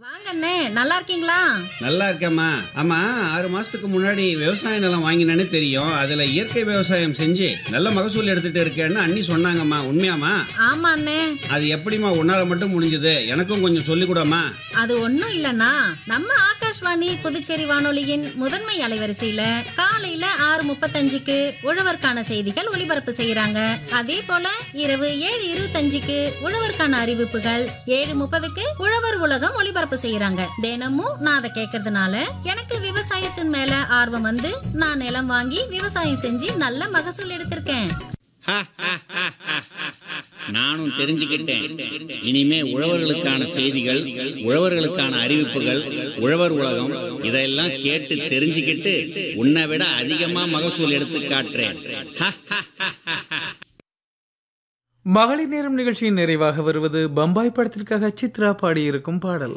வாங்க அண்ணே, நல்லா இருக்கீங்களா? நல்லா இருக்கேம்மா. ஆமா, 6 மாசத்துக்கு முன்னாடி விவசாய நிலம் வாங்கினேன்னு தெரியும். அதுல இயற்கை விவசாயம் செஞ்சு நல்ல மகசூல் எடுத்துட்டு இருக்கேன்னு அண்ணி சொன்னாங்கம்மா. உண்மையாம்மா? ஆமா அண்ணே. அது எப்படிம்மா உன்னால மட்டும் முடிஞ்சது? எனக்கும் கொஞ்சம் சொல்லி கூடம்மா. அது ஒண்ணும் இல்லன்னா, நம்ம ஆகாஷ்வாணி புதுச்சேரி வானொலியின் முதன்மை அலைவரிசையில காலையில 6:35க்கு உழவர்க்கான செய்திகள் ஒளிபரப்பு செய்யறாங்க. அதே போல இரவு 7:25க்கு உழவர்க்கான அறிவிப்புகள், 7:30க்கு உழவர் உலகம் ஒளிபரப்பு செய்யறாங்க. தினமும் நான் அதை கேட்கறதுனால எனக்கு விவசாயத்தின் மேல ஆர்வம் வந்து நான் நிலம் வாங்கி விவசாயம் செஞ்சு நல்ல மகசூல் எடுத்திருக்கேன். நானும் தெரிஞ்சுக்கிட்டேன். இனிமே உழவர்களுக்கான செய்திகள், உழவர்களுக்கான அறிவிப்புகள், உழவர் உலகம் இதெல்லாம் கேட்டு தெரிஞ்சுக்கிட்டு உன்னை விட அதிகமா மகசூல் எடுத்து காட்டுறேன். மகளிர் நேரம் நிகழ்ச்சியின் நிறைவாக வருவது பம்பாய் படத்திற்காக சித்ரா பாடியிருக்கும் பாடல்.